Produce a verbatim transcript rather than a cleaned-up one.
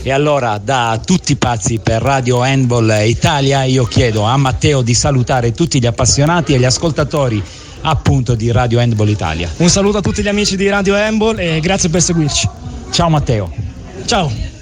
E allora, da tutti i pazzi per Radio Handball Italia, io chiedo a Matteo di salutare tutti gli appassionati e gli ascoltatori appunto di Radio Handball Italia. Un saluto a tutti gli amici di Radio Handball e grazie per seguirci. Ciao Matteo. Ciao.